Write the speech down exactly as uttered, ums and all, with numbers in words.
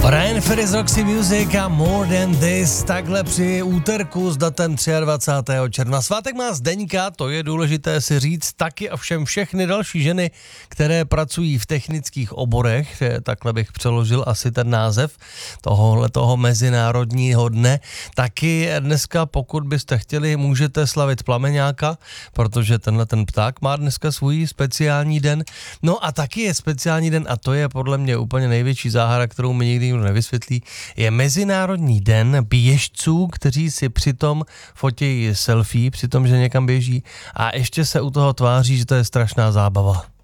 Brian Ferry z Roxy Music a More Than This, takhle při úterku s datem dvacátého třetího června. Svátek má Zdeňka, to je důležité si říct, taky ovšem všechny další ženy, které pracují v technických oborech, takhle bych přeložil asi ten název tohohle toho mezinárodního dne. Taky dneska, pokud byste chtěli, můžete slavit plameňáka, protože tenhle ten pták má dneska svůj speciální den. No a taky je speciální den, a to je podle mě úplně největší záhada, kterou mi nikdy nevysvětlí, je Mezinárodní den běžců, kteří si přitom fotí selfie, přitom, že někam běží a ještě se u toho tváří, že to je strašná zábava.